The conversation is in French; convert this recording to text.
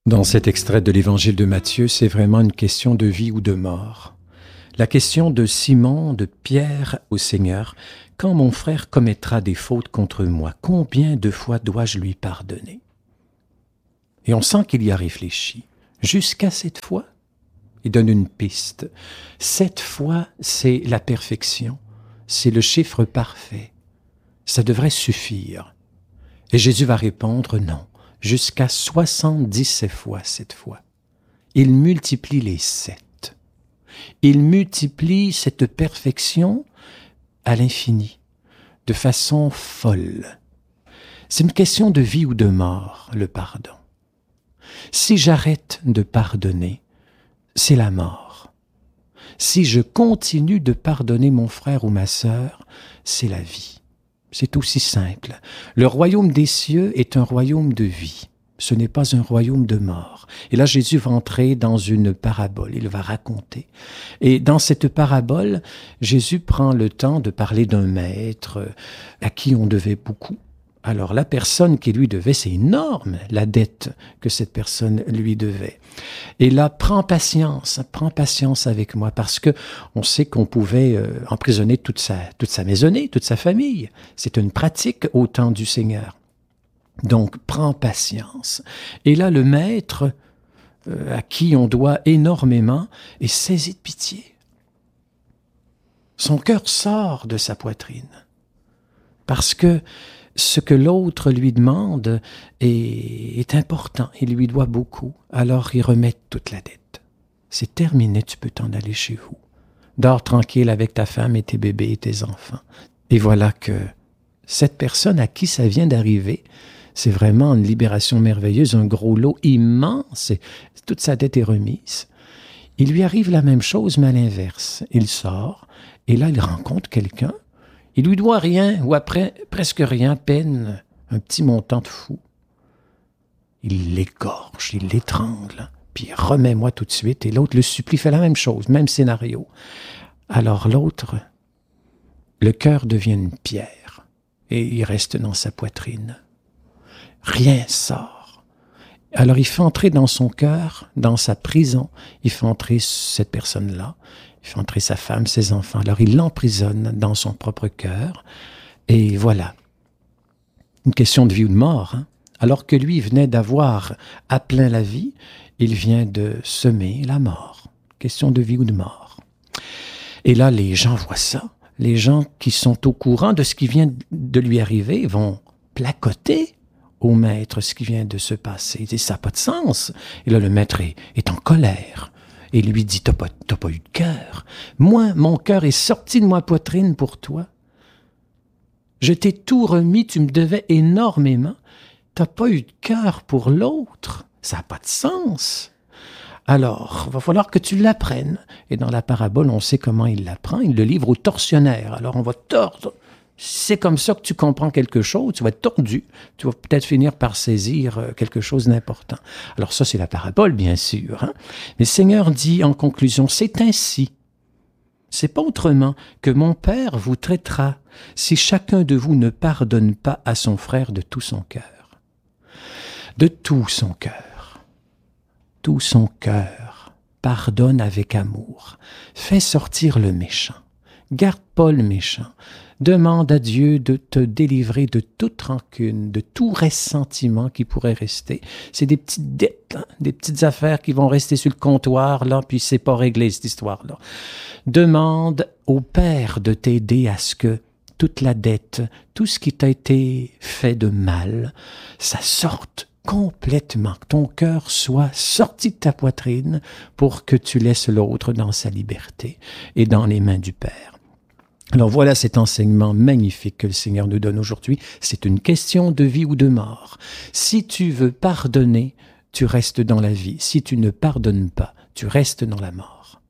Dans cet extrait de l'Évangile de Matthieu, c'est vraiment une question de vie ou de mort. La question de Simon, de Pierre au Seigneur, « Quand mon frère commettra des fautes contre moi, combien de fois dois-je lui pardonner ?» Et on sent qu'il y a réfléchi. Jusqu'à 7 fois? Il donne une piste. 7 fois, c'est la perfection. C'est le chiffre parfait. Ça devrait suffire. Et Jésus va répondre non. Jusqu'à 77 fois cette fois. Il multiplie les 7. Il multiplie cette perfection à l'infini, de façon folle. C'est une question de vie ou de mort, le pardon. Si j'arrête de pardonner, c'est la mort. Si je continue de pardonner mon frère ou ma sœur, c'est la vie. C'est aussi simple. Le royaume des cieux est un royaume de vie. Ce n'est pas un royaume de mort. Et là, Jésus va entrer dans une parabole. Il va raconter. Et dans cette parabole, Jésus prend le temps de parler d'un maître à qui on devait beaucoup. Alors, la personne qui lui devait, c'est énorme, la dette que cette personne lui devait. Et là, prends patience avec moi, parce que on sait qu'on pouvait emprisonner toute sa maisonnée, toute sa famille. C'est une pratique au temps du Seigneur. Donc, prends patience. Et là, le maître, à qui on doit énormément, est saisi de pitié. Son cœur sort de sa poitrine, parce que ce que l'autre lui demande est important, il lui doit beaucoup, alors il remet toute la dette. C'est terminé, tu peux t'en aller chez vous. Dors tranquille avec ta femme et tes bébés et tes enfants. Et voilà que cette personne à qui ça vient d'arriver, c'est vraiment une libération merveilleuse, un gros lot immense, et toute sa dette est remise. Il lui arrive la même chose, mais à l'inverse. Il sort, et là il rencontre quelqu'un. Il lui doit rien, ou après presque rien, à peine un petit montant de fou. Il l'égorge, il l'étrangle, puis remets-moi tout de suite. Et l'autre le supplie, fait la même chose, même scénario. Alors l'autre, le cœur devient une pierre, et il reste dans sa poitrine. Rien sort. Alors il fait entrer dans son cœur, dans sa prison, il fait entrer cette personne-là, il fait entrer sa femme, ses enfants. Alors il l'emprisonne dans son propre cœur. Et voilà. Une question de vie ou de mort. Hein? Alors que lui venait d'avoir à plein la vie, il vient de semer la mort. Question de vie ou de mort. Et là, les gens voient ça. Les gens qui sont au courant de ce qui vient de lui arriver vont placoter au maître ce qui vient de se passer. Il dit, ça n'a pas de sens. Et là, le maître est en colère. Et lui dit, t'as pas eu de cœur. Moi, mon cœur est sorti de ma poitrine pour toi. Je t'ai tout remis, tu me devais énormément. T'as pas eu de cœur pour l'autre. Ça n'a pas de sens. Alors, il va falloir que tu l'apprennes. Et dans la parabole, on sait comment il l'apprend. Il le livre au tortionnaire. Alors, on va tordre. C'est comme ça que tu comprends quelque chose, tu vas être tordu, tu vas peut-être finir par saisir quelque chose d'important. Alors ça, c'est la parabole, bien sûr. Hein? Mais le Seigneur dit en conclusion, c'est ainsi, c'est pas autrement que mon Père vous traitera si chacun de vous ne pardonne pas à son frère de tout son cœur. De tout son cœur. Tout son cœur. Pardonne avec amour. Fais sortir le méchant. Garde pas le méchant. Demande à Dieu de te délivrer de toute rancune, de tout ressentiment qui pourrait rester. C'est des petites dettes, hein, des petites affaires qui vont rester sur le comptoir, là, puis c'est pas réglé, cette histoire-là. Demande au Père de t'aider à ce que toute la dette, tout ce qui t'a été fait de mal, ça sorte complètement, que ton cœur soit sorti de ta poitrine pour que tu laisses l'autre dans sa liberté et dans les mains du Père. Alors voilà cet enseignement magnifique que le Seigneur nous donne aujourd'hui. C'est une question de vie ou de mort. Si tu veux pardonner, tu restes dans la vie. Si tu ne pardonnes pas, tu restes dans la mort.